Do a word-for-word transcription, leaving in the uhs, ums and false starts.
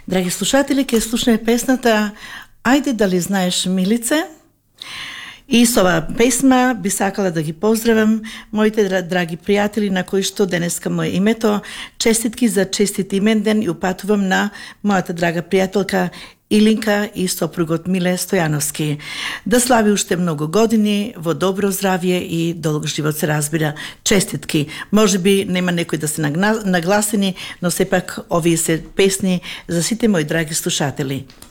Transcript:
Драги слушатели, ке слушаме песната "Ајде дали знаеш милице". И со оваа песма би сакала да ги поздравам моите драги пријатели на кои што денеска моје името. Честитки за честит имен ден и упатувам на мојата драга пријателка Илинка и сопругот Миле Стојановски. Да слави уште многу години во добро здравје и долг живот, се разбира. Честитки. Може би нема некој да се нагласени, но сепак овие се песни за сите мои драги слушатели.